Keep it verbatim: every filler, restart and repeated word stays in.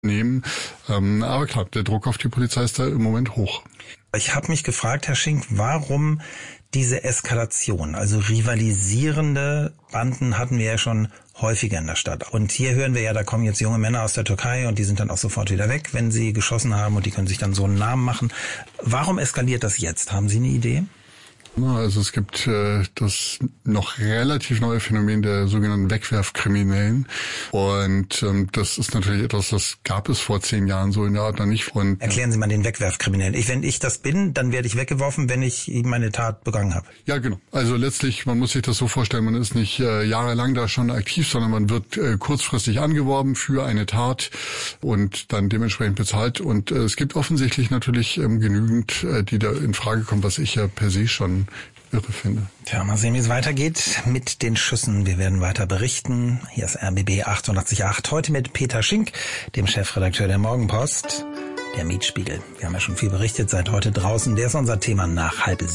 nehmen. Ähm, aber klar, der Druck auf die Polizei ist da im Moment hoch. Ich habe mich gefragt, Herr Schink, warum diese Eskalation? Also rivalisierende Banden hatten wir ja schon häufiger in der Stadt. Und hier hören wir ja, da kommen jetzt junge Männer aus der Türkei und die sind dann auch sofort wieder weg, wenn sie geschossen haben und die können sich dann so einen Namen machen. Warum eskaliert das jetzt? Haben Sie eine Idee? Also es gibt äh, das noch relativ neue Phänomen der sogenannten Wegwerfkriminellen und ähm, das ist natürlich etwas, das gab es vor zehn Jahren so in der Art noch nicht. Und erklären Sie mal den Wegwerfkriminellen. Ich, wenn ich das bin, dann werde ich weggeworfen, wenn ich meine Tat begangen habe. Ja, genau. Also letztlich, man muss sich das so vorstellen, man ist nicht äh, jahrelang da schon aktiv, sondern man wird äh, kurzfristig angeworben für eine Tat und dann dementsprechend bezahlt. Und äh, es gibt offensichtlich natürlich ähm, genügend, äh, die da in Frage kommen, was ich ja per se schon irre finde. Tja, mal sehen, wie es weitergeht mit den Schüssen. Wir werden weiter berichten. Hier ist R B B achtundachtzig Komma acht. Heute mit Peter Schink, dem Chefredakteur der Morgenpost, der Mietspiegel. Wir haben ja schon viel berichtet, seit heute draußen. Der ist unser Thema nach halb